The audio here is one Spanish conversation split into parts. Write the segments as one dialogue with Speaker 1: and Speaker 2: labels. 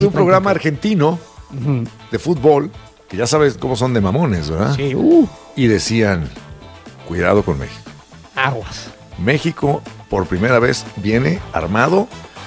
Speaker 1: Un programa argentino de fútbol, que ya sabes cómo son de mamones, ¿verdad?
Speaker 2: Sí,
Speaker 1: Y decían, cuidado con México.
Speaker 2: aguas.
Speaker 1: México por primera vez viene armado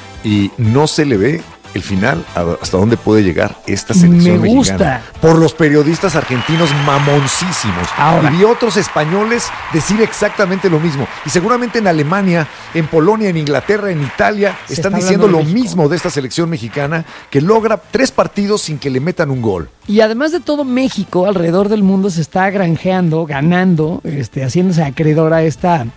Speaker 1: y no se le ve el final hasta dónde puede llegar esta selección
Speaker 2: Me gusta.
Speaker 1: mexicana. Por los periodistas argentinos mamoncísimos.
Speaker 2: Ahora.
Speaker 1: Y vi otros españoles decir exactamente lo mismo. Y seguramente en Alemania, en Polonia, en Inglaterra, en Italia,
Speaker 2: Se
Speaker 1: están
Speaker 2: está
Speaker 1: diciendo
Speaker 2: hablando
Speaker 1: lo
Speaker 2: de México.
Speaker 1: mismo de esta selección mexicana, que logra 3 partidos sin que le metan un gol.
Speaker 2: Y además de todo, México alrededor del mundo se está granjeando, ganando, haciéndose acreedor a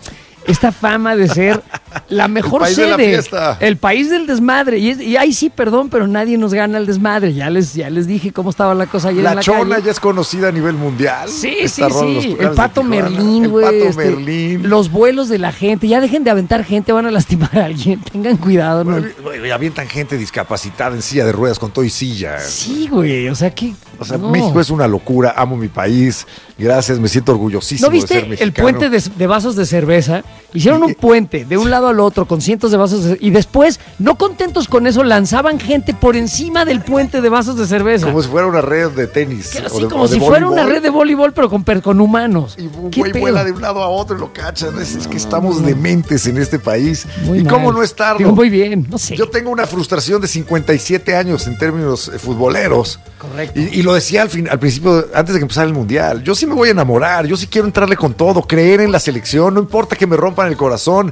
Speaker 2: esta fama de ser la mejor
Speaker 1: país de
Speaker 2: sede,
Speaker 1: la fiesta.
Speaker 2: el país del desmadre. Y ahí sí, perdón, pero nadie nos gana el desmadre. Ya les dije cómo estaba la cosa ayer en
Speaker 1: La
Speaker 2: la
Speaker 1: Chona
Speaker 2: calle.
Speaker 1: ya es conocida a nivel mundial.
Speaker 2: Sí,
Speaker 1: Esta
Speaker 2: sí,
Speaker 1: rola de los
Speaker 2: sí.
Speaker 1: Tucanes
Speaker 2: El Pato
Speaker 1: de Tijuana.
Speaker 2: Merlín, güey.
Speaker 1: El Pato Merlín.
Speaker 2: Los vuelos de la gente. Ya dejen de aventar gente, van a lastimar a alguien. Tengan cuidado, ¿no?
Speaker 1: Güey, avientan gente discapacitada en silla de ruedas con todo y silla.
Speaker 2: Sí, güey. O sea, que.
Speaker 1: O sea,
Speaker 2: no.
Speaker 1: México es una locura. Amo mi país. Gracias, me siento orgullosísimo
Speaker 2: ¿No
Speaker 1: de ser
Speaker 2: viste
Speaker 1: mexicano.
Speaker 2: el puente de vasos de cerveza? Hicieron un puente de un lado al otro con cientos de vasos de cerveza. Y después, no contentos con eso, lanzaban gente por encima del puente de vasos de cerveza.
Speaker 1: Como si fuera una red de tenis.
Speaker 2: Así como si fuera una red de voleibol, pero con humanos.
Speaker 1: Y un
Speaker 2: ¿Qué
Speaker 1: güey
Speaker 2: pedo?
Speaker 1: vuela de un lado a otro y lo cachan. Es que estamos dementes en este país.
Speaker 2: Muy
Speaker 1: ¿Y
Speaker 2: mal.
Speaker 1: cómo no estarlo?
Speaker 2: Digo, muy bien, no sé.
Speaker 1: Yo tengo una frustración de 57 años en términos futboleros.
Speaker 2: Correcto.
Speaker 1: Y lo decía al principio, antes de que empezara el Mundial. Yo sí me voy a enamorar, yo sí quiero entrarle con todo, creer en la selección, no importa que me rompan el corazón.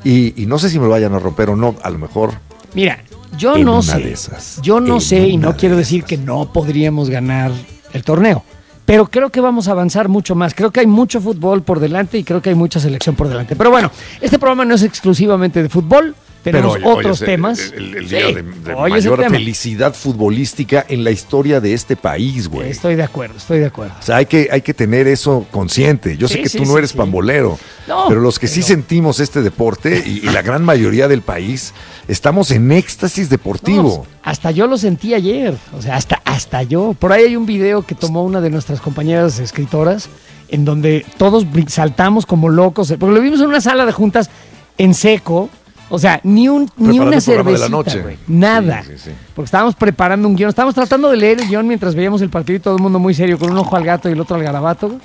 Speaker 1: Y no sé si me lo vayan a romper o no, a lo mejor.
Speaker 2: Mira, yo
Speaker 1: En
Speaker 2: no
Speaker 1: una
Speaker 2: sé.
Speaker 1: de esas.
Speaker 2: Yo no
Speaker 1: En
Speaker 2: sé y
Speaker 1: una
Speaker 2: no
Speaker 1: de
Speaker 2: quiero decir
Speaker 1: esas.
Speaker 2: que no podríamos ganar el torneo. Pero creo que vamos a avanzar mucho más. Creo que hay mucho fútbol por delante y creo que hay mucha selección por delante. Pero bueno, este programa no es exclusivamente de fútbol. Tenemos
Speaker 1: Pero, oye,
Speaker 2: otros
Speaker 1: es
Speaker 2: temas.
Speaker 1: El
Speaker 2: Sí,
Speaker 1: día de
Speaker 2: hoy es el
Speaker 1: mayor
Speaker 2: tema.
Speaker 1: felicidad futbolística en la historia de este país, güey.
Speaker 2: Estoy de acuerdo.
Speaker 1: O sea, hay que tener eso consciente. Yo sé
Speaker 2: Sí,
Speaker 1: que
Speaker 2: sí,
Speaker 1: tú no
Speaker 2: sí,
Speaker 1: eres
Speaker 2: sí.
Speaker 1: pambolero,
Speaker 2: No,
Speaker 1: pero los que sí
Speaker 2: pero-
Speaker 1: sentimos este deporte y la gran mayoría del país, estamos en éxtasis deportivo.
Speaker 2: No, hasta yo lo sentí ayer. O sea, hasta yo. Por ahí hay un video que tomó una de nuestras compañeras escritoras en donde todos saltamos como locos. Porque lo vimos en una sala de juntas en seco. O sea, ni
Speaker 1: Preparando
Speaker 2: una
Speaker 1: el programa de la
Speaker 2: cervecita,
Speaker 1: noche.
Speaker 2: güey. Nada.
Speaker 1: Sí, sí, sí.
Speaker 2: Porque estábamos preparando un guión. Estábamos tratando de leer el guión mientras veíamos el partido y todo el mundo muy serio, con un ojo al gato y el otro al garabato.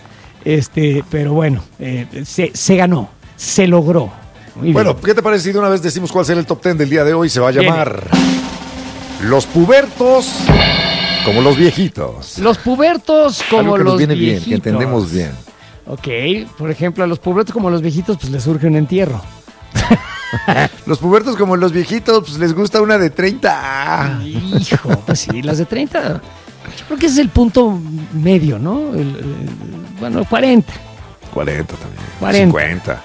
Speaker 2: Pero bueno, se ganó. Se logró. Muy
Speaker 1: Bueno,
Speaker 2: bien.
Speaker 1: ¿qué te parece si de una vez decimos cuál será el top 10 del día de hoy? Se va a
Speaker 2: Viene.
Speaker 1: llamar Los pubertos como los viejitos.
Speaker 2: Los pubertos como
Speaker 1: Algo que
Speaker 2: los
Speaker 1: nos viene
Speaker 2: viejitos.
Speaker 1: bien, que entendemos bien.
Speaker 2: Ok, por ejemplo, a los pubertos como los viejitos, pues les surge un entierro.
Speaker 1: Los pubertos como los viejitos, pues les gusta una de 30.
Speaker 2: Hijo, pues sí, las de 30. Yo creo que ese es el punto medio, ¿no? Bueno, 40.
Speaker 1: 40 también.
Speaker 2: 40.
Speaker 1: 50.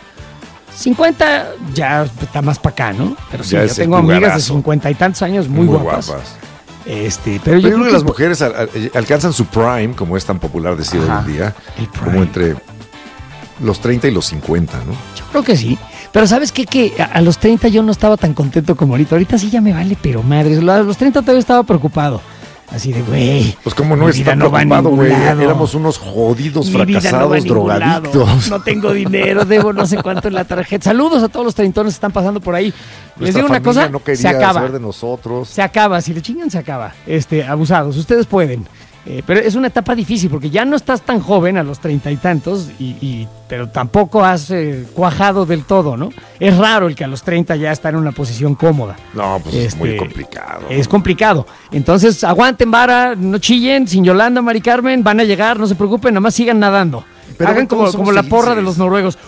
Speaker 2: 50 ya está más para acá, ¿no? Pero sí,
Speaker 1: Ya
Speaker 2: yo
Speaker 1: es el
Speaker 2: tengo amigas de
Speaker 1: jugarazo.
Speaker 2: 50 y tantos años muy guapas. Pero yo
Speaker 1: Pero yo creo que las
Speaker 2: que-
Speaker 1: mujeres alcanzan su prime, como es tan popular decir hoy
Speaker 2: Ajá,
Speaker 1: en día,
Speaker 2: el prime.
Speaker 1: como entre los 30 y los 50, ¿no?
Speaker 2: Yo creo que sí. Pero ¿sabes qué? Que a los 30 yo no estaba tan contento como ahorita. Ahorita sí ya me vale, pero madre. A los 30 todavía estaba preocupado. Así de, güey.
Speaker 1: Pues como no
Speaker 2: mi vida
Speaker 1: está
Speaker 2: no va a
Speaker 1: preocupado,
Speaker 2: ningún
Speaker 1: güey.
Speaker 2: lado.
Speaker 1: Éramos unos jodidos,
Speaker 2: Mi vida no va a
Speaker 1: fracasados,
Speaker 2: ningún lado.
Speaker 1: drogadictos.
Speaker 2: No tengo dinero, debo no sé cuánto en la tarjeta. Saludos a todos los treintones que están pasando por ahí. Les
Speaker 1: Nuestra
Speaker 2: digo una
Speaker 1: familia
Speaker 2: cosa,
Speaker 1: no quería
Speaker 2: se acaba.
Speaker 1: saber de nosotros.
Speaker 2: Se acaba, si le chingan se acaba. Abusados, ustedes pueden. Pero es una etapa difícil porque ya no estás tan joven a los 30 y tantos, pero tampoco has cuajado del todo, ¿no? Es raro el que a los 30 ya está en una posición cómoda.
Speaker 1: No, pues es muy complicado.
Speaker 2: Es complicado. Entonces, aguanten vara, no chillen, sin Yolanda, Mari Carmen, van a llegar, no se preocupen, nada más sigan nadando.
Speaker 1: Pero
Speaker 2: Hagan
Speaker 1: todos
Speaker 2: como
Speaker 1: somos
Speaker 2: la porra
Speaker 1: felices.
Speaker 2: de los noruegos.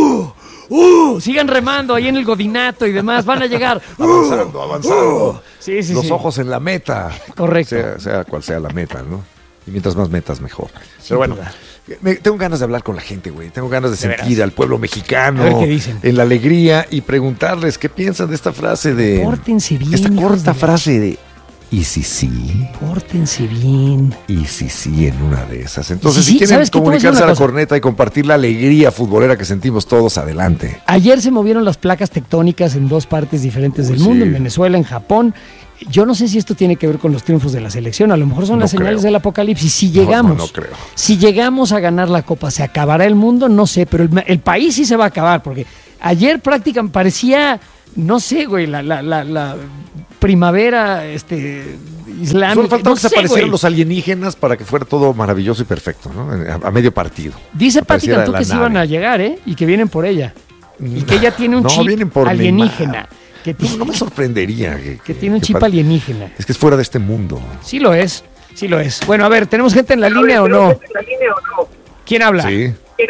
Speaker 2: Sigan remando ahí en el godinato y demás, van a llegar.
Speaker 1: Avanzando.
Speaker 2: Sí, sí,
Speaker 1: Los
Speaker 2: sí.
Speaker 1: ojos en la meta.
Speaker 2: Correcto.
Speaker 1: Sea cual sea la meta, ¿no? Y mientras más metas, mejor. Pero bueno,
Speaker 2: duda.
Speaker 1: tengo ganas de hablar con la gente, güey. Tengo ganas de
Speaker 2: De
Speaker 1: sentir
Speaker 2: veras.
Speaker 1: al pueblo mexicano
Speaker 2: A ver qué dicen.
Speaker 1: en la alegría y preguntarles qué piensan de esta frase de...
Speaker 2: Pórtense bien,
Speaker 1: Esta
Speaker 2: hijos
Speaker 1: corta
Speaker 2: de la-
Speaker 1: frase de... ¿Y si sí?
Speaker 2: Pórtense bien.
Speaker 1: ¿Y si sí en una de esas? Entonces,
Speaker 2: sí,
Speaker 1: si quieren
Speaker 2: ¿sabes qué? Te voy a decir
Speaker 1: comunicarse a
Speaker 2: una
Speaker 1: la
Speaker 2: cosa.
Speaker 1: corneta y compartir la alegría futbolera que sentimos todos, adelante.
Speaker 2: Ayer se movieron las placas tectónicas en dos partes diferentes del
Speaker 1: Uy,
Speaker 2: mundo,
Speaker 1: sí.
Speaker 2: en Venezuela, en Japón. Yo no sé si esto tiene que ver con los triunfos de la selección, a lo mejor son
Speaker 1: No
Speaker 2: las señales
Speaker 1: creo.
Speaker 2: del apocalipsis. Si
Speaker 1: No,
Speaker 2: llegamos,
Speaker 1: no creo.
Speaker 2: si llegamos a ganar la Copa, ¿se acabará el mundo? No sé, pero el país sí se va a acabar, porque ayer prácticamente parecía, no sé, güey, la primavera islámica.
Speaker 1: Solo faltaba
Speaker 2: no
Speaker 1: que se
Speaker 2: sé,
Speaker 1: aparecieran
Speaker 2: güey.
Speaker 1: los alienígenas para que fuera todo maravilloso y perfecto, ¿no? A medio partido.
Speaker 2: Dice Pati
Speaker 1: Apareciera
Speaker 2: Cantú
Speaker 1: la
Speaker 2: que sí
Speaker 1: nave.
Speaker 2: iban a llegar, y que vienen por ella. Y que ella tiene un
Speaker 1: No,
Speaker 2: chip
Speaker 1: vienen por
Speaker 2: alienígena.
Speaker 1: Neymar.
Speaker 2: Que tiene,
Speaker 1: No me sorprendería.
Speaker 2: que tiene un
Speaker 1: que
Speaker 2: chip alienígena.
Speaker 1: Es que es fuera de este mundo.
Speaker 2: Sí lo es, sí lo es. Bueno, a ver, ¿tenemos gente en la línea o no? ¿Quién habla?
Speaker 1: Sí.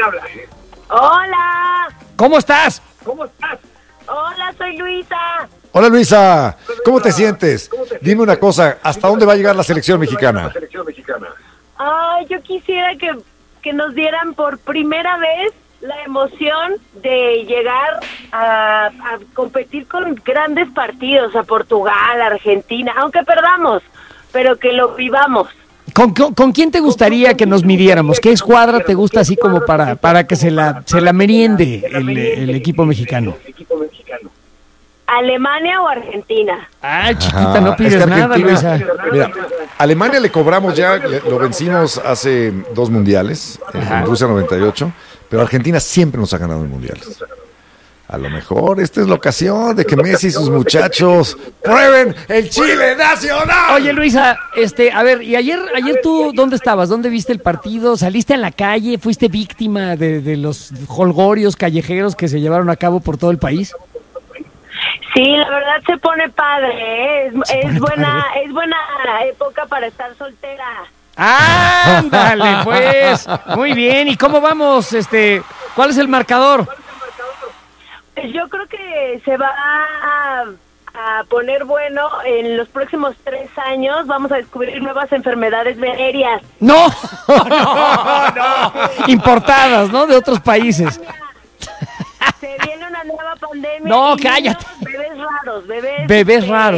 Speaker 3: Hola,
Speaker 2: ¿Cómo estás?
Speaker 3: hola, soy Luisa.
Speaker 1: Hola Luisa, ¿cómo te sientes? Dime una cosa, ¿hasta dónde va a llegar la selección mexicana?
Speaker 3: Ay, yo quisiera que nos dieran por primera vez la emoción de llegar a competir con grandes partidos, a Portugal, Argentina, aunque perdamos, pero que lo vivamos.
Speaker 2: ¿Con quién te gustaría que nos midiéramos? ¿Qué escuadra te gusta así como para que se la meriende el equipo mexicano?
Speaker 3: ¿Alemania o Argentina?
Speaker 2: Ay, chiquita,
Speaker 1: Ajá,
Speaker 2: no
Speaker 1: es
Speaker 2: pides
Speaker 1: que
Speaker 2: nada,
Speaker 1: Argentina-
Speaker 2: Luisa.
Speaker 1: Mira, Alemania le cobramos ya, lo vencimos hace 2 mundiales, en Rusia 98, pero Argentina siempre nos ha ganado en mundiales. A lo mejor esta es la ocasión de que Messi y sus muchachos prueben el Chile nacional.
Speaker 2: Oye, Luisa, a ver, y ayer tú, ¿dónde estabas? ¿Dónde viste el partido? ¿Saliste a la calle? ¿Fuiste víctima de los jolgorios callejeros que se llevaron a cabo por todo el país?
Speaker 3: Sí, la verdad se pone padre, ¿eh? Es buena época para estar soltera.
Speaker 2: ¡Ándale, pues! Muy bien, ¿y cómo vamos? ¿Cuál es el marcador?
Speaker 3: Pues yo creo que se va a poner bueno en los próximos 3 años. Vamos a descubrir nuevas enfermedades venéreas.
Speaker 2: ¡No! ¡No! Importadas, ¿no? De otros países.
Speaker 3: Se viene una nueva pandemia.
Speaker 2: No,
Speaker 3: y
Speaker 2: cállate.
Speaker 3: Bebés raros,
Speaker 2: Bebés raros.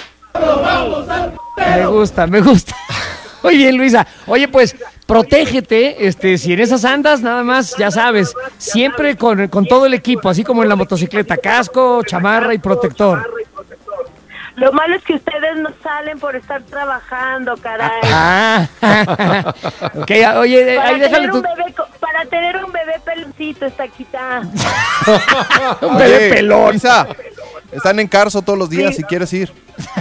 Speaker 2: Me gusta. Muy bien, Luisa. Oye, pues, protégete, si en esas andas, nada más, ya sabes, siempre con todo el equipo, así como en la motocicleta, casco, chamarra y protector.
Speaker 3: Lo malo es que ustedes no salen por estar trabajando, caray.
Speaker 2: Ok, oye, ahí déjale tu...
Speaker 3: Para tener un bebé peloncito, está quita.
Speaker 2: Un bebé pelón.
Speaker 4: Luisa, están en Carso todos los días
Speaker 3: Sí.
Speaker 4: si quieres ir.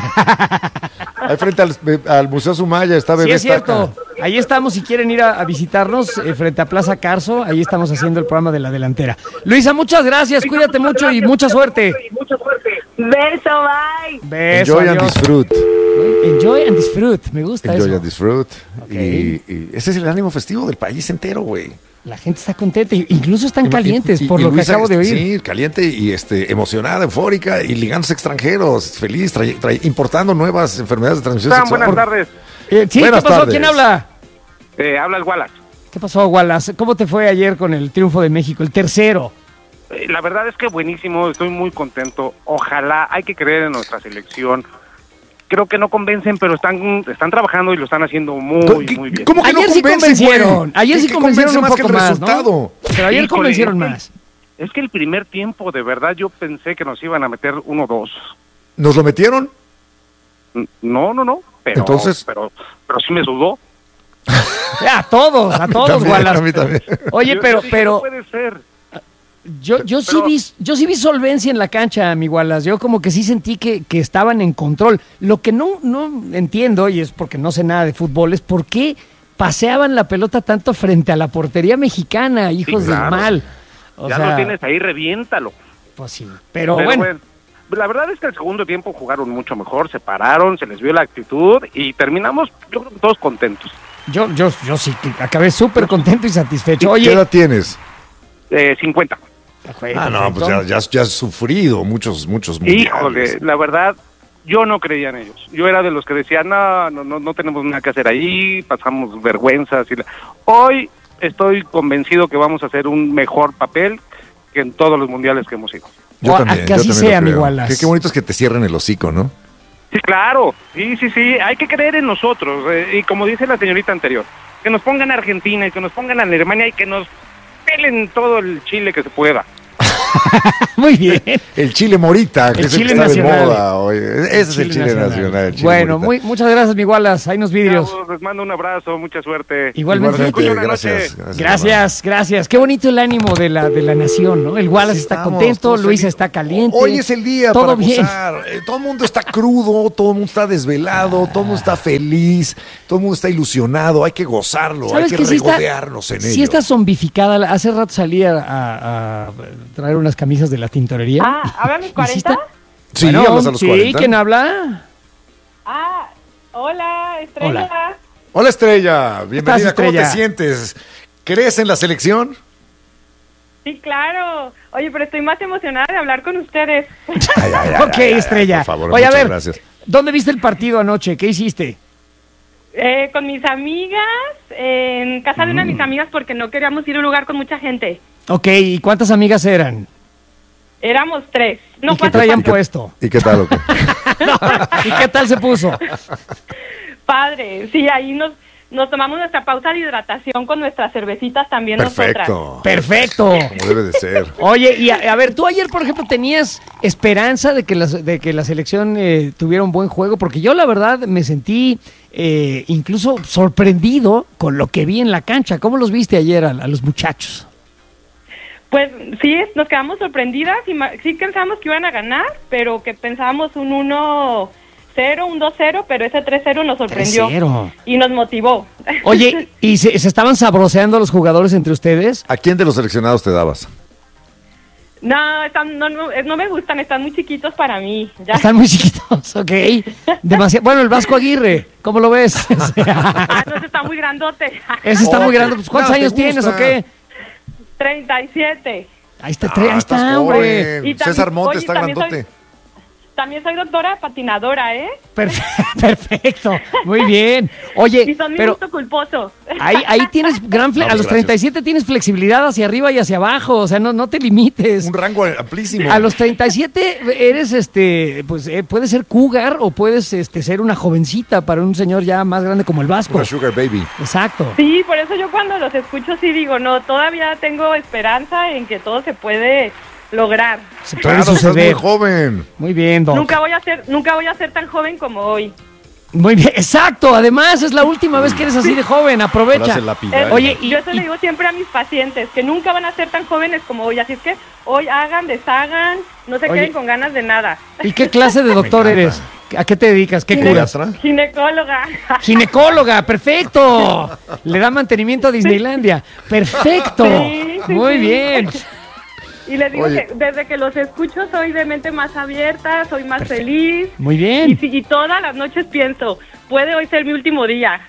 Speaker 1: Ahí frente al Museo Sumaya está
Speaker 2: Sí,
Speaker 1: Bebé
Speaker 2: es cierto.
Speaker 1: Estaca.
Speaker 2: Ahí estamos, si quieren ir a visitarnos, frente a Plaza Carso, ahí estamos haciendo el programa de la delantera. Luisa, muchas gracias, cuídate mucho y mucha suerte.
Speaker 3: Beso, bye.
Speaker 2: Beso,
Speaker 1: Enjoy and
Speaker 2: adiós.
Speaker 1: disfrute.
Speaker 2: Enjoy and disfruit, me gusta
Speaker 1: Enjoy
Speaker 2: eso.
Speaker 1: and disfrute.
Speaker 2: Ok.
Speaker 1: Y ese es el ánimo festivo del país entero, güey.
Speaker 2: La gente está contenta, incluso están calientes, por
Speaker 1: Y
Speaker 2: lo que
Speaker 1: Luisa,
Speaker 2: acabo de oír.
Speaker 1: Sí, caliente y emocionada, eufórica y ligándose extranjeros, feliz, importando nuevas enfermedades de transmisión
Speaker 5: Están,
Speaker 1: sexual.
Speaker 5: buenas tardes.
Speaker 2: Sí,
Speaker 1: Buenas
Speaker 2: ¿qué pasó?
Speaker 1: tardes.
Speaker 2: ¿Quién habla?
Speaker 5: Habla el Wallace.
Speaker 2: ¿Qué pasó, Wallace? ¿Cómo te fue ayer con el triunfo de México, el tercero?
Speaker 5: La verdad es que buenísimo, estoy muy contento. Ojalá, hay que creer en nuestra selección. Creo que no convencen, pero están trabajando y lo están haciendo muy bien.
Speaker 1: ¿Cómo que
Speaker 2: Ayer
Speaker 1: no
Speaker 2: sí convencieron,
Speaker 1: güey?
Speaker 2: ayer sí
Speaker 1: ¿Qué
Speaker 2: convencieron un
Speaker 1: más que
Speaker 2: poco
Speaker 1: el
Speaker 2: más,
Speaker 1: resultado?
Speaker 2: ¿no? Pero ayer
Speaker 5: Híjole,
Speaker 2: convencieron
Speaker 5: es que-
Speaker 2: más.
Speaker 5: Es que el primer tiempo, de verdad, yo pensé que nos iban a meter 1-2.
Speaker 1: ¿Nos lo metieron?
Speaker 5: No, pero,
Speaker 1: Entonces-
Speaker 5: pero sí me sudó.
Speaker 2: A todos,
Speaker 1: También,
Speaker 2: Wallace.
Speaker 1: a mí también.
Speaker 2: Oye,
Speaker 5: Yo dije,
Speaker 2: pero
Speaker 5: no puede ser.
Speaker 2: yo sí vi solvencia en la cancha, mi Wallace. Yo como que sí sentí que estaban en control. Lo que no entiendo, y es porque no sé nada de fútbol, es por qué paseaban la pelota tanto frente a la portería mexicana, hijos del
Speaker 5: claro.
Speaker 2: mal. O
Speaker 5: Ya
Speaker 2: sea,
Speaker 5: lo tienes ahí, reviéntalo.
Speaker 2: pues sí. Pero bueno,
Speaker 5: La verdad es que el segundo tiempo jugaron mucho mejor, se pararon, se les vio la actitud y terminamos, yo creo que todos contentos.
Speaker 2: yo sí que acabé súper contento y satisfecho.
Speaker 1: ¿Qué
Speaker 2: Oye,
Speaker 1: edad tienes?
Speaker 5: 50.
Speaker 1: No, pues ya has sufrido muchos mundiales.
Speaker 5: Híjole, la verdad, yo no creía en ellos. Yo era de los que decían, no tenemos nada que hacer ahí, pasamos vergüenzas. Hoy estoy convencido que vamos a hacer un mejor papel que en todos los mundiales que hemos ido.
Speaker 1: Yo
Speaker 2: O-
Speaker 1: también,
Speaker 2: que así
Speaker 1: yo también
Speaker 2: sea,
Speaker 1: lo
Speaker 2: mi
Speaker 1: creo.
Speaker 2: Wallace.
Speaker 1: Qué bonito es que te cierren el hocico, ¿no?
Speaker 5: Sí, claro, sí, hay que creer en nosotros. Y como dice la señorita anterior, que nos pongan a Argentina y que nos pongan a Alemania y que nos pelen todo el Chile que se pueda.
Speaker 2: Muy bien.
Speaker 1: El chile morita, que
Speaker 2: El
Speaker 1: es el que
Speaker 2: chile
Speaker 1: está
Speaker 2: nacional.
Speaker 1: de moda hoy. Ese es el chile nacional. El chile
Speaker 2: Bueno,
Speaker 1: morita.
Speaker 2: muchas gracias, mi Wallace. Ahí nos vidrios.
Speaker 5: Chavos, les mando un abrazo, mucha suerte.
Speaker 2: Igualmente.
Speaker 1: Igualmente,
Speaker 5: Buena
Speaker 1: gracias.
Speaker 5: noche.
Speaker 2: Gracias. Qué bonito el ánimo de la nación, ¿no? El Wallace
Speaker 1: Sí,
Speaker 2: está
Speaker 1: estamos
Speaker 2: contento,
Speaker 1: todos
Speaker 2: Luisa
Speaker 1: felices.
Speaker 2: está caliente.
Speaker 1: Hoy es el día
Speaker 2: todo
Speaker 1: para
Speaker 2: bien.
Speaker 1: gozar. Todo el mundo está crudo, todo el mundo está desvelado, todo el mundo está feliz, todo el mundo está ilusionado. Hay que gozarlo, hay
Speaker 2: ¿Sabes
Speaker 1: que
Speaker 2: que sí está,
Speaker 1: regodearnos en ello.
Speaker 2: sí está zombificada? Hace rato salí a traer unas camisas de la tintorería.
Speaker 3: ¿hablan mis
Speaker 2: ¿Y sí
Speaker 3: 40?
Speaker 2: está?
Speaker 1: Sí,
Speaker 2: Bueno,
Speaker 1: hablas a los 40.
Speaker 2: ¿quién habla?
Speaker 3: Hola, Estrella.
Speaker 2: Hola.
Speaker 1: Hola, Estrella. Bienvenida. ¿Cómo
Speaker 2: Estrella?
Speaker 1: te sientes? ¿Crees en la selección?
Speaker 3: Sí, claro. Oye, pero estoy más emocionada de hablar con ustedes.
Speaker 2: Ok, Estrella.
Speaker 1: Por favor,
Speaker 2: Oye, a
Speaker 1: muchas
Speaker 2: ver,
Speaker 1: gracias.
Speaker 2: ¿dónde viste el partido anoche? ¿Qué hiciste?
Speaker 3: Con mis amigas, en casa de una de mis amigas, porque no queríamos ir a un lugar con mucha gente.
Speaker 2: Ok, ¿y cuántas amigas eran?
Speaker 3: Éramos 3. No,
Speaker 2: ¿Y qué
Speaker 3: cuatro,
Speaker 2: traían
Speaker 3: cuatro.
Speaker 2: puesto?
Speaker 1: ¿Y qué tal? o qué?
Speaker 2: ¿Y qué tal se puso?
Speaker 3: Padre, sí, ahí nos tomamos nuestra pausa de hidratación con nuestras cervecitas también nosotras.
Speaker 1: Perfecto.
Speaker 2: Perfecto.
Speaker 1: Como debe de ser.
Speaker 2: Oye, y a ver, tú ayer, por ejemplo, tenías esperanza de que la selección tuviera un buen juego, porque yo la verdad me sentí incluso sorprendido con lo que vi en la cancha. ¿Cómo los viste ayer a los muchachos?
Speaker 3: Pues sí, nos quedamos sorprendidas y sí pensábamos que iban a ganar, pero que pensábamos un 1-0, un 2-0, pero ese 3-0 nos sorprendió
Speaker 2: 3-0.
Speaker 3: y nos motivó.
Speaker 2: Oye, ¿y se estaban sabroseando los jugadores entre ustedes?
Speaker 1: ¿A quién de los seleccionados te dabas?
Speaker 3: No, no me gustan, están muy chiquitos para mí. Ya.
Speaker 2: Están muy chiquitos, ok. Demasiado. Bueno, el Vasco Aguirre, ¿cómo lo ves?
Speaker 3: No, está muy grandote.
Speaker 2: Ese está muy
Speaker 1: Ok.
Speaker 2: grande. Pues, ¿cuántos
Speaker 1: Nada, ¿te
Speaker 2: años tienes
Speaker 1: gusta?
Speaker 2: o qué?
Speaker 3: 37.
Speaker 2: Ahí está,
Speaker 1: Ah,
Speaker 2: ahí
Speaker 1: estás
Speaker 2: está, hombre.
Speaker 1: joven.
Speaker 3: Y también-
Speaker 1: César Montes
Speaker 3: oye,
Speaker 1: está
Speaker 3: también
Speaker 1: grandote.
Speaker 3: También soy doctora patinadora, ¿eh?
Speaker 2: Perfecto, muy bien. Oye,
Speaker 3: Y son mi
Speaker 2: pero
Speaker 3: gusto culposo.
Speaker 2: ahí tienes gran
Speaker 1: No,
Speaker 2: a
Speaker 1: pues,
Speaker 2: los
Speaker 1: gracias.
Speaker 2: 37 tienes flexibilidad hacia arriba y hacia abajo, o sea, no te limites.
Speaker 1: Un rango amplísimo.
Speaker 2: A los 37 eres pues puedes ser cougar o puedes ser una jovencita para un señor ya más grande como el Vasco.
Speaker 1: Una sugar baby.
Speaker 2: Exacto.
Speaker 3: Sí, por eso yo cuando los escucho sí digo, no, todavía tengo esperanza en que todo se puede lograr.
Speaker 2: Se puede
Speaker 1: Claro, estás muy
Speaker 2: suceder.
Speaker 1: joven.
Speaker 2: Muy bien, Doc.
Speaker 3: Nunca voy a ser tan joven como hoy.
Speaker 2: Muy bien, exacto. Además, es la última vez que eres así de joven. Aprovecha.
Speaker 1: Frase lapidaria.
Speaker 2: Oye,
Speaker 3: Yo eso le digo siempre a mis pacientes, que nunca van a ser tan jóvenes como hoy. Así es que hoy hagan, deshagan, no se
Speaker 2: Oye.
Speaker 3: queden con ganas de nada.
Speaker 2: ¿Y qué clase de doctor
Speaker 1: Me encanta.
Speaker 2: eres? ¿A qué te dedicas? ¿Qué curas?
Speaker 1: ¿Pediatra?
Speaker 3: Ginecóloga.
Speaker 2: Ginecóloga, perfecto. Le da mantenimiento a Disneylandia. Perfecto.
Speaker 3: Sí, sí,
Speaker 2: Muy
Speaker 3: sí.
Speaker 2: bien.
Speaker 3: Y les digo
Speaker 1: Oye.
Speaker 3: que desde que los escucho soy de mente más abierta, soy más feliz.
Speaker 2: Muy
Speaker 3: Y,
Speaker 2: bien.
Speaker 3: y todas las noches pienso, puede hoy ser mi último día.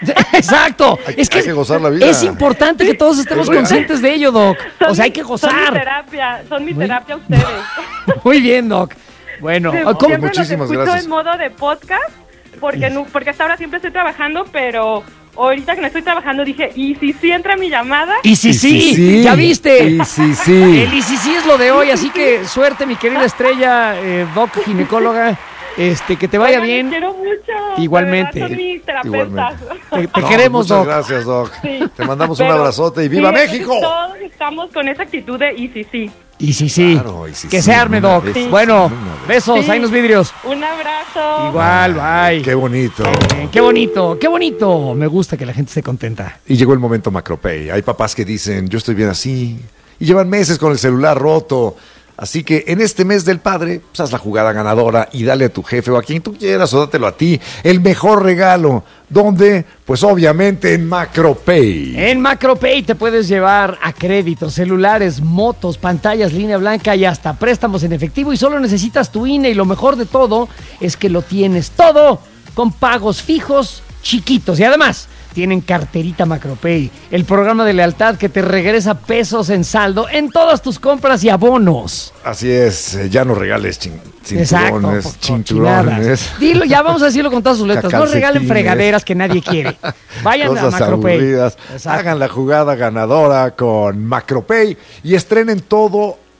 Speaker 2: Exacto.
Speaker 1: Hay que gozar la vida.
Speaker 2: es importante que todos estemos
Speaker 1: Es real.
Speaker 2: conscientes de ello, Doc. O sea, hay que
Speaker 3: Son mi
Speaker 2: gozar.
Speaker 3: terapia,
Speaker 2: Muy-
Speaker 3: terapia ustedes.
Speaker 2: Muy bien, Doc. Bueno,
Speaker 3: Siempre
Speaker 2: ¿cómo?
Speaker 1: Muchísimas
Speaker 3: los escucho
Speaker 1: gracias.
Speaker 3: en modo de podcast, porque hasta ahora siempre estoy trabajando, pero ahorita que no estoy trabajando dije, ¿y si entra mi llamada?
Speaker 2: Y sí, ya viste.
Speaker 1: Y sí.
Speaker 2: El y sí es lo de hoy, así que suerte, mi querida Estrella, Doc, ginecóloga. Que te vaya
Speaker 3: Oigan,
Speaker 2: bien.
Speaker 3: los quiero mucho.
Speaker 2: Igualmente.
Speaker 3: de verdad, son mis terapeutas.
Speaker 2: Te
Speaker 1: No,
Speaker 2: queremos,
Speaker 1: muchas
Speaker 2: Doc.
Speaker 1: gracias, Doc.
Speaker 3: Sí.
Speaker 1: Te mandamos un
Speaker 3: Pero-
Speaker 1: abrazote y ¡viva
Speaker 3: sí,
Speaker 1: México!
Speaker 3: Todos estamos con esa actitud de y sí.
Speaker 2: Y sí.
Speaker 1: Claro, y sí,
Speaker 2: Que
Speaker 1: sí,
Speaker 2: se arme,
Speaker 1: una
Speaker 2: Doc.
Speaker 1: vez,
Speaker 2: Bueno,
Speaker 1: una vez.
Speaker 2: besos,
Speaker 3: Sí.
Speaker 2: ahí los vidrios.
Speaker 3: Un abrazo.
Speaker 2: Igual, bye.
Speaker 1: Qué bonito.
Speaker 2: Qué bonito, qué bonito. Me gusta que la gente esté contenta.
Speaker 1: Y llegó el momento Macropay. Hay papás que dicen, yo estoy bien así. Y llevan meses con el celular roto. Así que en este mes del padre, pues haz la jugada ganadora y dale a tu jefe o a quien tú quieras o dátelo a ti. El mejor regalo. ¿Dónde? Pues obviamente en Macropay.
Speaker 2: En Macropay te puedes llevar a crédito, celulares, motos, pantallas, línea blanca y hasta préstamos en efectivo y solo necesitas tu INE y lo mejor de todo es que lo tienes todo con pagos fijos chiquitos y además tienen carterita Macropay, el programa de lealtad que te regresa pesos en saldo en todas tus compras y abonos.
Speaker 1: Así es, ya no regales
Speaker 2: Exacto,
Speaker 1: cinturones,
Speaker 2: por
Speaker 1: cinturones.
Speaker 2: cochinadas. Dilo, ya vamos a decirlo con todas sus letras. No regalen
Speaker 1: Calcetines.
Speaker 2: fregaderas que nadie quiere. Vayan a
Speaker 1: Cosas
Speaker 2: Macropay.
Speaker 1: aburridas.
Speaker 2: Exacto.
Speaker 1: Hagan la jugada ganadora con Macropay y estrenen todo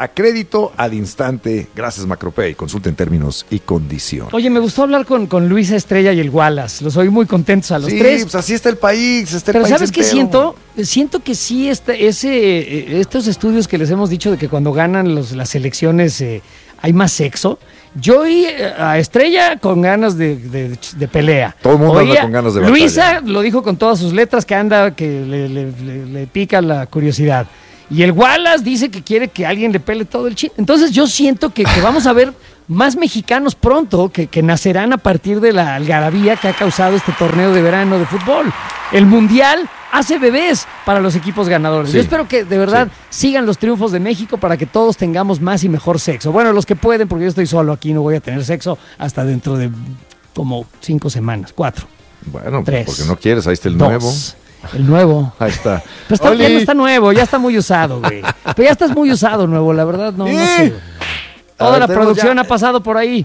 Speaker 1: a crédito al instante. Gracias, Macropay. Consulta en términos y condiciones.
Speaker 2: Oye, me gustó hablar con Luisa Estrella y el Wallace. Los oí muy contentos a los tres.
Speaker 1: Pues así está el país.
Speaker 2: Pero ¿sabes qué siento? Siento que sí, estos estudios que les hemos dicho de que cuando ganan las elecciones hay más sexo. Yo oí a Estrella con ganas de pelea.
Speaker 1: Todo el mundo anda con ganas de batalla.
Speaker 2: Luisa lo dijo con todas sus letras que le pica la curiosidad. Y el Wallace dice que quiere que alguien le pele todo el chin. Entonces yo siento que vamos a ver más mexicanos pronto que nacerán a partir de la algarabía que ha causado este torneo de verano de fútbol. El Mundial hace bebés para los equipos ganadores.
Speaker 1: Sí.
Speaker 2: Yo espero que de verdad sigan los triunfos de México para que todos tengamos más y mejor sexo. Bueno, los que pueden, porque yo estoy solo aquí, no voy a tener sexo hasta dentro de como 5 semanas, 4.
Speaker 1: Bueno,
Speaker 2: 3,
Speaker 1: porque no quieres, ahí está el
Speaker 2: 2.
Speaker 1: nuevo.
Speaker 2: El nuevo.
Speaker 1: Ahí está.
Speaker 2: Pero ya no está nuevo, ya está muy usado, güey. Pero ya estás muy usado, nuevo, la verdad, no sé. Toda la producción ha pasado por ahí.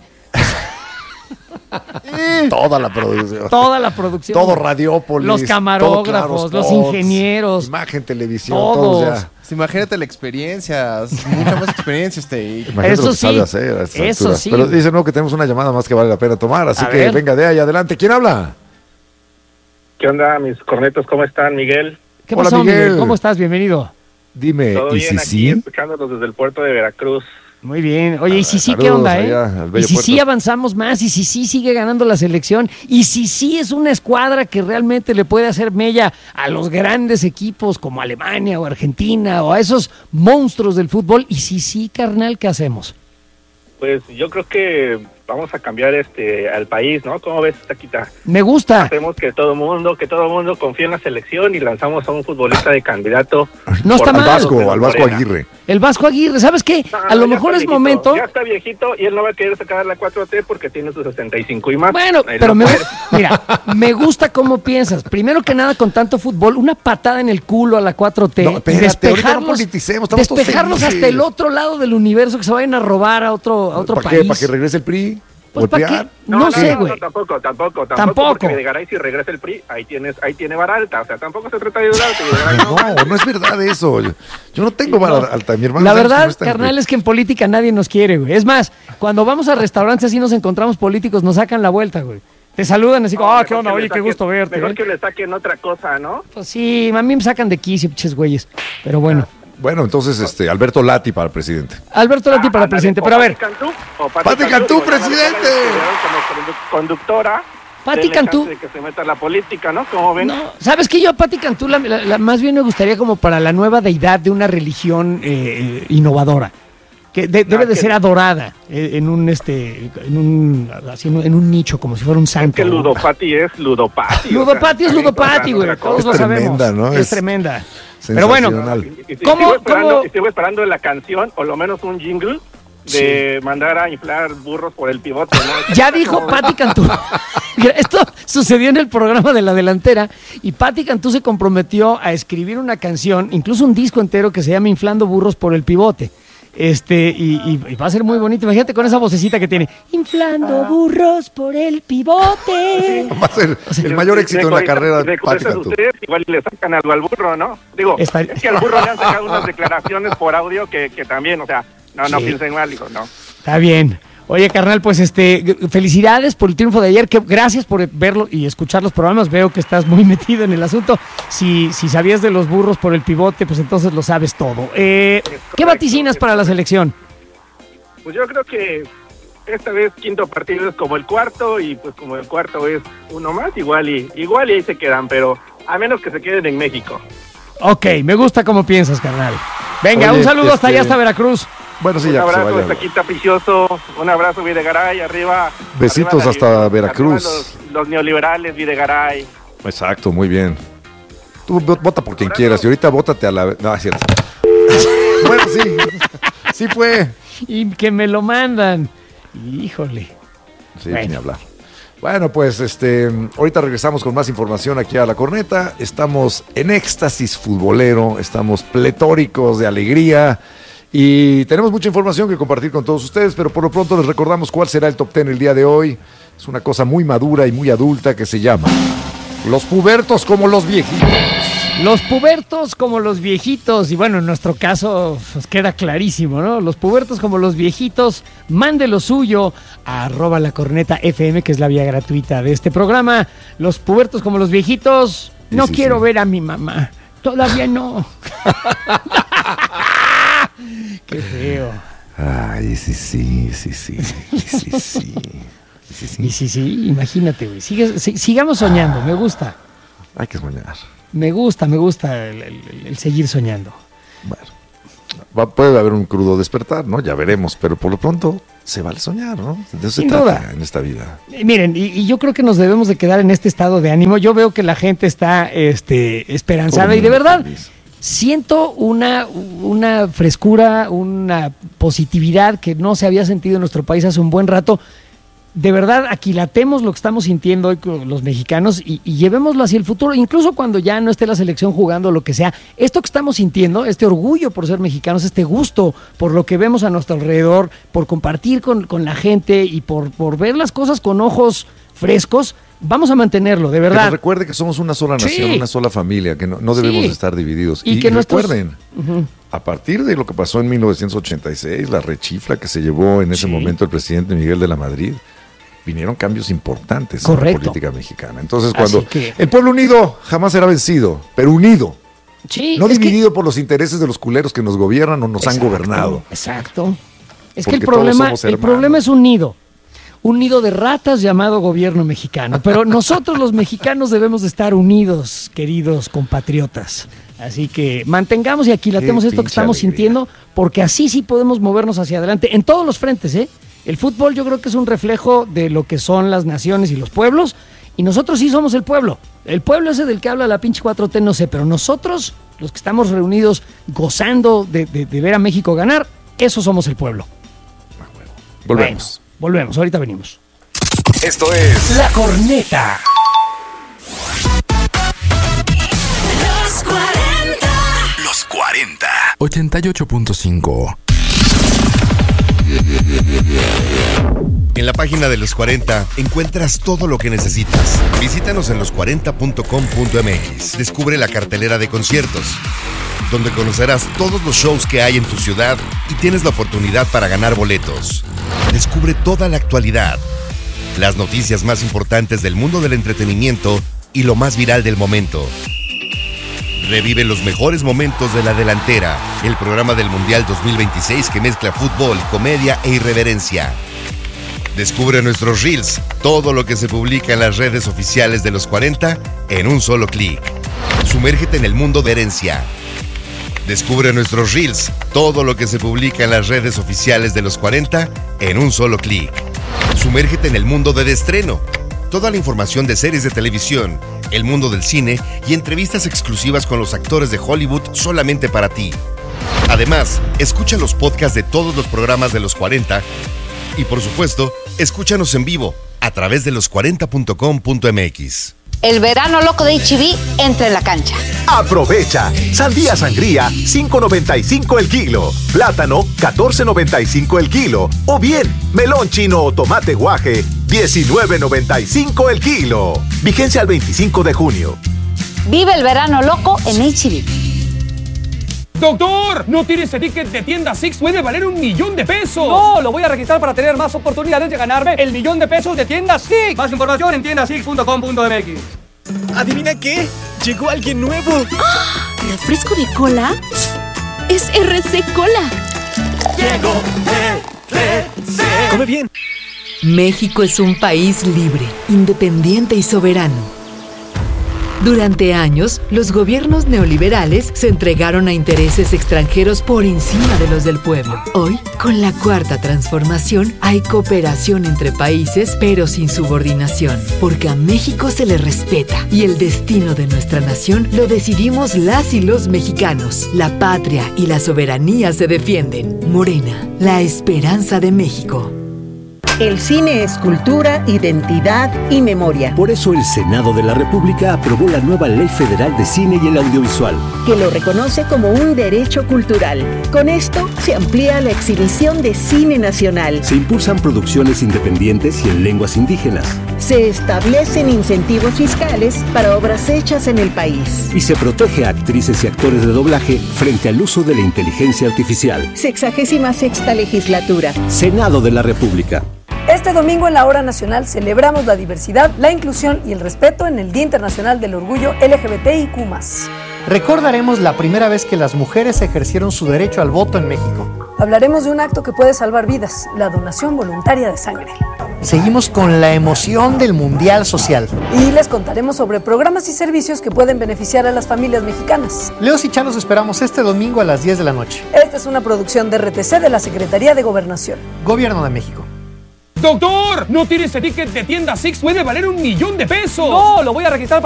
Speaker 1: Toda la producción.
Speaker 2: Toda la producción.
Speaker 1: Todo Radiópolis.
Speaker 2: Los camarógrafos, los ingenieros.
Speaker 1: Imagen, televisión,
Speaker 2: todos
Speaker 1: ya.
Speaker 4: Imagínate la experiencia, mucha más experiencia
Speaker 1: Imagínate
Speaker 2: eso
Speaker 1: lo que
Speaker 2: sí,
Speaker 1: sabe hacer a estas
Speaker 2: eso
Speaker 1: alturas.
Speaker 2: sí.
Speaker 1: Pero dicen que tenemos una llamada más que vale la pena tomar, así
Speaker 2: A
Speaker 1: que
Speaker 2: ver.
Speaker 1: venga de ahí adelante. ¿Quién habla?
Speaker 6: ¿Qué onda, mis cornetos? ¿Cómo están, Miguel?
Speaker 2: ¿Qué
Speaker 1: Hola,
Speaker 2: pasó,
Speaker 1: Miguel.
Speaker 2: Miguel? ¿Cómo estás? Bienvenido.
Speaker 1: Dime,
Speaker 6: Todo
Speaker 1: ¿y
Speaker 6: bien
Speaker 1: si
Speaker 6: aquí,
Speaker 1: sí?
Speaker 6: escuchándolos desde el puerto de Veracruz.
Speaker 2: Muy bien. Oye, y si sí, ¿qué
Speaker 1: saludos
Speaker 2: onda,
Speaker 1: allá al
Speaker 2: Y
Speaker 1: bello
Speaker 2: si sí
Speaker 1: puerto.
Speaker 2: avanzamos más, y si sí sigue ganando la selección, y si sí es una escuadra que realmente le puede hacer mella a los grandes equipos como Alemania o Argentina o a esos monstruos del fútbol, y si sí, carnal, ¿qué hacemos?
Speaker 6: Pues yo creo que vamos a cambiar al país, ¿no? ¿Cómo ves, Taquita?
Speaker 2: Me gusta.
Speaker 6: Hacemos que todo mundo confíe en la selección y lanzamos a un futbolista de candidato.
Speaker 2: No está
Speaker 6: por
Speaker 2: mal.
Speaker 1: Al Vasco
Speaker 6: Morena.
Speaker 1: Aguirre.
Speaker 2: El Vasco Aguirre, ¿sabes qué?
Speaker 6: No,
Speaker 2: A lo
Speaker 6: ya
Speaker 2: mejor
Speaker 6: está
Speaker 2: es
Speaker 6: viejito,
Speaker 2: momento.
Speaker 6: Ya está viejito y él no va a querer sacar la 4T porque tiene sus 65 y más.
Speaker 2: Bueno,
Speaker 6: Ahí
Speaker 2: pero
Speaker 6: lo puede.
Speaker 2: mira, me gusta cómo piensas. Primero que nada, con tanto fútbol, una patada en el culo a la 4T.
Speaker 1: No,
Speaker 2: y
Speaker 1: espérate,
Speaker 2: despejarlos,
Speaker 1: ahorita no politicemos, estamos todos
Speaker 2: despejarlos
Speaker 1: felices.
Speaker 2: hasta el otro lado del universo, que se vayan a robar a otro
Speaker 1: ¿Para
Speaker 2: país.
Speaker 1: qué? ¿Para que regrese el PRI?
Speaker 2: Pues,
Speaker 1: ¿O el
Speaker 2: ¿para
Speaker 1: PRIAN?
Speaker 2: qué? No sé, güey.
Speaker 6: No, tampoco.
Speaker 2: Tampoco.
Speaker 6: Porque Videgaray, si regresa el PRI, ahí tiene vara alta. O sea, tampoco se trata de ayudarte. Videgaray,
Speaker 1: No es verdad eso. Yo no tengo vara alta. Mi hermano
Speaker 2: La
Speaker 1: sabe que
Speaker 2: verdad,
Speaker 1: no está en
Speaker 2: carnal,
Speaker 1: PRI.
Speaker 2: es que en política nadie nos quiere, güey. Es más, cuando vamos a restaurantes así nos encontramos políticos, nos sacan la vuelta, güey. Te saludan así como, ¿qué onda? Oye, qué gusto verte.
Speaker 6: Mejor
Speaker 2: ¿eh?
Speaker 6: que le saquen otra cosa, ¿no?
Speaker 2: Pues sí, a mí me sacan de quicio, pinches güeyes. Pero bueno.
Speaker 1: Bueno, entonces Alberto Lati para presidente.
Speaker 2: Alberto Lati para presidente. Pero a ver,
Speaker 1: Pati Cantú, presidente.
Speaker 6: Como conductora.
Speaker 2: Pati
Speaker 6: denle
Speaker 2: Cantú.
Speaker 6: chance de que se meta a la política, ¿no? Como ven.
Speaker 2: no, ¿sabes qué? Yo a Pati Cantú más bien me gustaría como para la nueva deidad de una religión innovadora. Que debe de ser adorada en un nicho, como si fuera un santo.
Speaker 6: Que Ludopati es Ludopati.
Speaker 2: Ludopati es Ludopati, güey. Todos lo sabemos.
Speaker 1: tremenda, ¿no?
Speaker 2: Es
Speaker 1: Es
Speaker 2: tremenda. Pero bueno,
Speaker 1: Sensacional.
Speaker 2: ¿Cómo-
Speaker 6: Estuve esperando la canción, o lo menos un jingle, de mandar a inflar burros por el pivote, ¿no?
Speaker 2: ya dijo Pati Cantú. Esto sucedió en el programa de La Delantera y Pati Cantú se comprometió a escribir una canción, incluso un disco entero que se llama Inflando burros por el pivote. Y va a ser muy bonito. Imagínate con esa vocecita que tiene. Inflando burros por el pivote.
Speaker 1: Va a ser el mayor éxito en la carrera de Pati
Speaker 6: Cantú.
Speaker 1: Cantú.
Speaker 6: Ustedes igual le sacan algo al burro, ¿no? Digo,
Speaker 2: Estaría-
Speaker 6: es que al burro le han sacado unas declaraciones por audio que también, o sea, no
Speaker 2: Sí.
Speaker 6: piensen mal, digo, no.
Speaker 2: Está bien. Oye, carnal, pues felicidades por el triunfo de ayer. Gracias por verlo y escuchar los programas. Veo que estás muy metido en el asunto. Si sabías de los burros por el pivote, pues entonces lo sabes todo. ¿Qué vaticinas para la selección?
Speaker 6: Pues yo creo que esta vez quinto partido es como el cuarto y pues como el cuarto es uno más, igual y ahí se quedan, pero a menos que se queden en México.
Speaker 2: Ok, me gusta cómo piensas, carnal. Venga,
Speaker 1: Oye,
Speaker 2: un saludo hasta allá, hasta Veracruz.
Speaker 1: Bueno, sí,
Speaker 6: Un
Speaker 1: ya que se
Speaker 6: abrazo,
Speaker 1: vaya.
Speaker 6: Taquita Precioso, un abrazo Videgaray, arriba.
Speaker 1: Besitos
Speaker 6: arriba
Speaker 1: hasta Veracruz.
Speaker 6: arriba los neoliberales, Videgaray.
Speaker 1: Exacto, muy bien. Tú vota por quien quieras y ahorita vótate a la... No, es cierto. Bueno, sí. Sí fue.
Speaker 2: Y que me lo mandan. Híjole.
Speaker 1: Sí,
Speaker 2: Bueno.
Speaker 1: ni hablar. Bueno, pues ahorita regresamos con más información aquí a La Corneta. Estamos en éxtasis futbolero, estamos pletóricos de alegría y tenemos mucha información que compartir con todos ustedes, pero por lo pronto les recordamos cuál será el top 10 el día de hoy. Es una cosa muy madura y muy adulta que se llama Los pubertos como los viejitos.
Speaker 2: Los pubertos como los viejitos, y bueno, en nuestro caso pues queda clarísimo, ¿no? Los pubertos como los viejitos, mande lo suyo a @lacornetafm, que es la vía gratuita de este programa. Los pubertos como los viejitos, no quiero ver a mi mamá, todavía no. Qué feo.
Speaker 1: Ay, sí.
Speaker 2: Y sí, imagínate, güey. Sigamos soñando, me gusta.
Speaker 1: Hay que soñar.
Speaker 2: Me gusta el seguir soñando.
Speaker 1: Bueno, puede haber un crudo despertar, ¿no? Ya veremos, pero por lo pronto se vale soñar, ¿no? De eso se trata en esta vida.
Speaker 2: Miren, y yo creo que nos debemos de quedar en este estado de ánimo. Yo veo que la gente está esperanzada y de verdad siento una frescura, una positividad que no se había sentido en nuestro país hace un buen rato. De verdad, aquilatemos lo que estamos sintiendo hoy con los mexicanos y llevémoslo hacia el futuro, incluso cuando ya no esté la selección jugando, lo que sea. Esto que estamos sintiendo, este orgullo por ser mexicanos, este gusto por lo que vemos a nuestro alrededor, por compartir con la gente y por ver las cosas con ojos frescos, vamos a mantenerlo, de verdad.
Speaker 1: Que nos recuerde que somos una sola nación, una sola familia, que no debemos estar divididos. Y que recuerden, a partir de lo que pasó en 1986, la rechifla que se llevó en ese momento el presidente Miguel de la Madrid, vinieron cambios importantes en la política mexicana. Entonces, cuando el pueblo unido jamás será vencido, pero unido, no dividido por los intereses de los culeros que nos gobiernan o nos han gobernado.
Speaker 2: Exacto. Es que el problema es un nido de ratas llamado gobierno mexicano, pero nosotros los mexicanos debemos de estar unidos, queridos compatriotas. Así que mantengamos y aquilatemos esto que estamos sintiendo, porque así sí podemos movernos hacia adelante en todos los frentes, ¿eh? El fútbol yo creo que es un reflejo de lo que son las naciones y los pueblos, y nosotros sí somos el pueblo. El pueblo ese del que habla la pinche 4T, no sé, pero nosotros, los que estamos reunidos gozando de ver a México ganar, esos somos el pueblo.
Speaker 1: Volvemos.
Speaker 2: Bueno, volvemos, ahorita venimos.
Speaker 7: Esto es
Speaker 8: La Corneta.
Speaker 7: Los 40. 88.5.
Speaker 9: En la página de Los 40 encuentras todo lo que necesitas. Visítanos en los40.com.mx. Descubre la cartelera de conciertos, donde conocerás todos los shows que hay en tu ciudad y tienes la oportunidad para ganar boletos. Descubre toda la actualidad, las noticias más importantes del mundo del entretenimiento y lo más viral del momento. Revive los mejores momentos de La Delantera, el programa del Mundial 2026 que mezcla fútbol, comedia e irreverencia. Descubre nuestros Reels, todo lo que se publica en las redes oficiales de Los 40 en un solo clic. Sumérgete en el mundo de herencia. Descubre nuestros Reels, todo lo que se publica en las redes oficiales de Los 40 en un solo clic. Sumérgete en el mundo de estreno. Toda la información de series de televisión, el mundo del cine y entrevistas exclusivas con los actores de Hollywood solamente para ti. Además, escucha los podcasts de todos los programas de Los 40 y, por supuesto, escúchanos en vivo a través de los40.com.mx.
Speaker 10: El verano loco de H-E-B entra en la cancha.
Speaker 11: Aprovecha. Sandía sangría, $5.95 el kilo. Plátano, $14.95 el kilo. O bien, melón chino o tomate guaje, $19.95 el kilo. Vigencia al 25 de junio.
Speaker 10: Vive el verano loco en H-E-B.
Speaker 12: ¡Doctor! No tire ese ticket de tienda Six, puede valer $1,000,000. No, lo voy a registrar para tener más oportunidades de ganarme el $1,000,000 de tienda Six. Más información en tiendasix.com.mx.
Speaker 13: ¿Adivina qué? Llegó alguien nuevo.
Speaker 14: ¡Ah! ¿Refresco de cola? Es RC Cola.
Speaker 13: Llegó RC. Come bien.
Speaker 15: México es un país libre, independiente y soberano. Durante años, los gobiernos neoliberales se entregaron a intereses extranjeros por encima de los del pueblo. Hoy, con la Cuarta Transformación, hay cooperación entre países, pero sin subordinación, porque a México se le respeta y el destino de nuestra nación lo decidimos las y los mexicanos. La patria y la soberanía se defienden. Morena, la esperanza de México.
Speaker 16: El cine es cultura, identidad y memoria.
Speaker 17: Por eso el Senado de la República aprobó la nueva Ley Federal de Cine y el Audiovisual,
Speaker 16: que lo reconoce como un derecho cultural. Con esto se amplía la exhibición de cine nacional.
Speaker 17: Se impulsan producciones independientes y en lenguas indígenas.
Speaker 16: Se establecen incentivos fiscales para obras hechas en el país.
Speaker 17: Y se protege a actrices y actores de doblaje frente al uso de la inteligencia artificial.
Speaker 16: 66ª legislatura.
Speaker 17: Senado de la República.
Speaker 8: Este domingo en la Hora Nacional celebramos la diversidad, la inclusión y el respeto en el Día Internacional del Orgullo LGBTIQ+.
Speaker 18: Recordaremos la primera vez que las mujeres ejercieron su derecho al voto en México.
Speaker 8: Hablaremos de un acto que puede salvar vidas, la donación voluntaria de sangre.
Speaker 18: Seguimos con la emoción del Mundial Social.
Speaker 8: Y les contaremos sobre programas y servicios que pueden beneficiar a las familias mexicanas.
Speaker 18: Leos y Chan los esperamos este domingo a las 10 de la noche.
Speaker 8: Esta es una producción de RTC de la Secretaría de Gobernación.
Speaker 18: Gobierno de México.
Speaker 12: ¡Doctor! No tire ese ticket de tienda Six, puede valer $1,000,000.
Speaker 2: No, lo voy a registrar